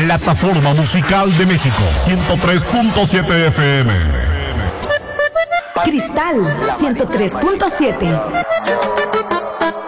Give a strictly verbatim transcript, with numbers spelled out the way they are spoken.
plataforma musical de México, ciento tres punto siete F M. Cristal ciento tres punto siete.